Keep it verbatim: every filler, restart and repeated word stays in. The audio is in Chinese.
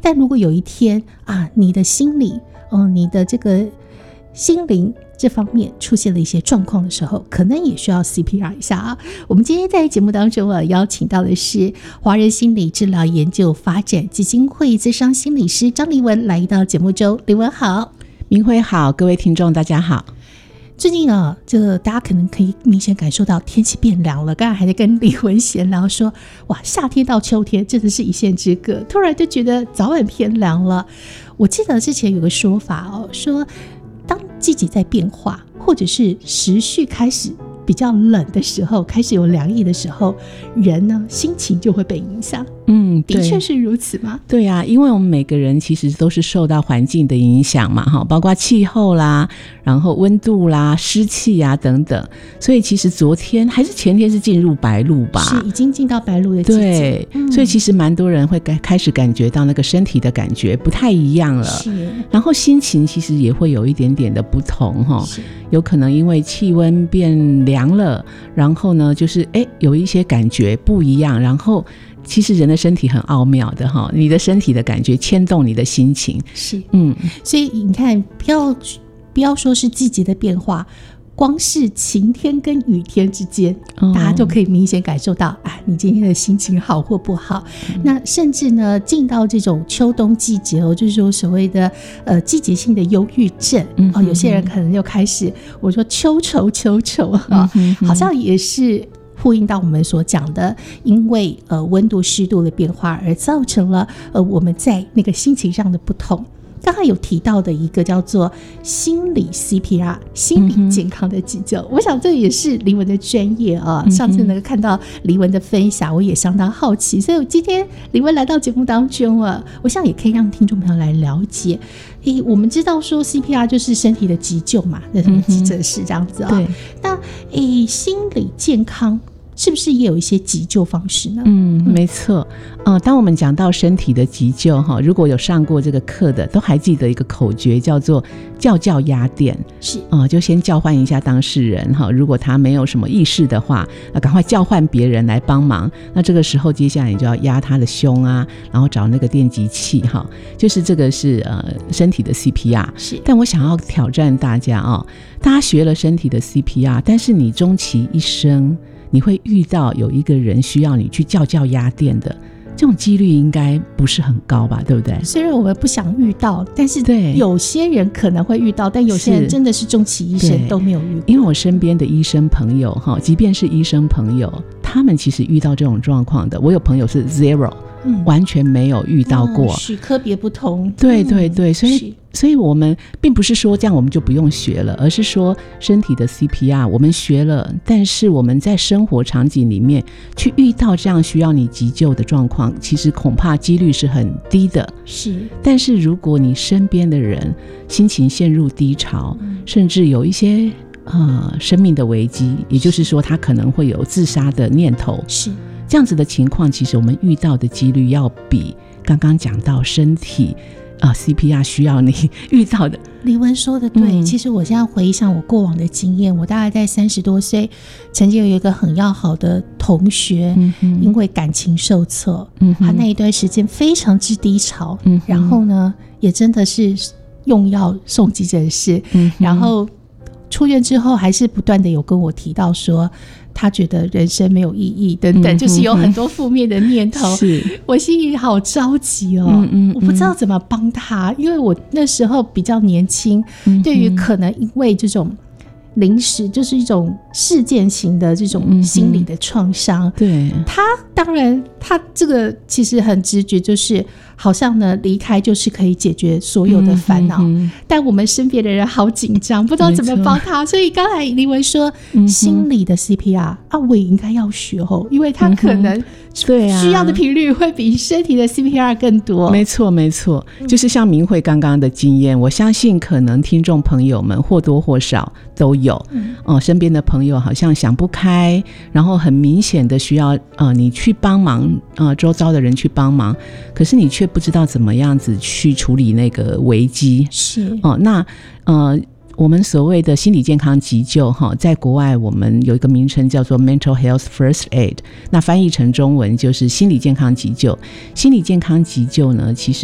但如果有一天啊，你的心理，哦，你的这个心灵这方面出现了一些状况的时候，可能也需要 C P R 一下啊。我们今天在节目当中啊，邀请到的是华人心理治疗研究发展基金会咨商心理师张黎雯来到节目中。黎雯好。 明慧好，各位听众大家好。 最近啊，这个大家可能可以明显感受到天气变凉了。刚才还在跟黎雯闲聊说，哇，夏天到秋天真的是一线之隔，突然就觉得早晚偏凉了。我记得之前有个说法哦，说当季节在变化，或者是时序开始比较冷的时候，开始有凉意的时候，人呢心情就会被影响。嗯，的确是如此吗？ 对啊，因为我们每个人其实都是受到环境的影响嘛，包括气候啦，然后温度啦、湿气啊等等，所以其实昨天还是前天是进入白露吧， 是已经进到白露的季节。 对、嗯、所以其实蛮多人会开始感觉到那个身体的感觉不太一样了，是，然后心情其实也会有一点点的不同，有可能因为气温变凉了，然后呢就是哎有一些感觉不一样，然后其实人的身体很奥妙的哈，你的身体的感觉牵动你的心情， 是，嗯，所以你看，不要不要说是季节的变化，光是晴天跟雨天之间、哦、大家就可以明显感受到，哎，你今天的心情好或不好。嗯、那甚至呢，进到这种秋冬季节哦，就是说所谓的呃季节性的忧郁症、嗯、哦，有些人可能就开始，我说秋愁秋愁哈、嗯，好像也是呼应到我们所讲的，因为呃温度湿度的变化而造成了呃我们在那个心情上的不同。刚才有提到的一个叫做心理 C P R 心理健康的急救、嗯、我想这也是黎雯的专业啊、嗯。上次能够看到黎雯的分享，我也相当好奇，所以我今天黎雯来到节目当中啊，我想也可以让听众朋友来了解。诶，我们知道说 C P R 就是身体的急救嘛，那什么急诊室这样子啊、哦。对。那诶，心理健康是不是也有一些急救方式呢？ 嗯，没错。呃，当我们讲到身体的急救哈，如果有上过这个课的，都还记得一个口诀叫做叫叫压电，是呃，就先叫唤一下当事人哈，如果他没有什么意识的话，那赶快叫唤别人来帮忙。那这个时候，接下来你就要压他的胸啊，然后找那个电击器哈，就是这个是呃身体的 C P R。是，但我想要挑战大家哦，大家学了身体的 C P R， 但是你终其一生，你会遇到有一个人需要你去叫叫压电的，这种几率应该不是很高吧，对不对？虽然我们不想遇到，但是有些人可能会遇到，但有些人真的是终其一生都没有遇到。 因为我身边的医生朋友，即便是医生朋友，他们其实遇到这种状况的，我有朋友是 zero、嗯、完全没有遇到过、 嗯、是科别不同。 对对对，所以所以我们并不是说这样我们就不用学了，而是说身体的 C P R 我们学了，但是我们在生活场景里面去遇到这样需要你急救的状况，其实恐怕几率是很低的。是，但是如果你身边的人心情陷入低潮、嗯、甚至有一些呃生命的危机，也就是说他可能会有自杀的念头，是这样子的情况，其实我们遇到的几率要比刚刚讲到身体啊 C P R 需要你遇到的。 黎雯说的对、嗯、其实我现在回想我过往的经验，我大概在三十多岁曾经有一个很要好的同学、嗯、因为感情受挫、嗯、他那一段时间非常之低潮、嗯、然后呢也真的是用药送急诊室、嗯、然后出院之后还是不断的有跟我提到说他觉得人生没有意义等等、嗯、就是有很多负面的念头。是，我心里好着急哦、嗯嗯嗯、我不知道怎么帮他，因为我那时候比较年轻、嗯、对于可能因为这种临时就是一种事件型的这种心理的创伤、嗯、对，他当然他这个其实很直觉，就是好像呢离开就是可以解决所有的烦恼、嗯嗯、但我们身边的人好紧张，不知道怎么帮他，所以刚才黎雯说、嗯、心理的 C P R 啊，我也应该要学哦，因为他可能对啊，需要的频率会比身体的 C P R 更多。 没错没错，就是像明慧刚刚的经验，我相信可能听众朋友们或多或少都有、嗯呃、身边的朋友好像想不开，然后很明显的需要呃你去帮忙，呃周遭的人去帮忙，可是你却不知道怎么样子去处理那个危机。是哦、呃，那呃我们所谓的心理健康急救在国外我们有一个名称叫做 Mental Health First Aid， 那翻译成中文就是心理健康急救。心理健康急救呢，其实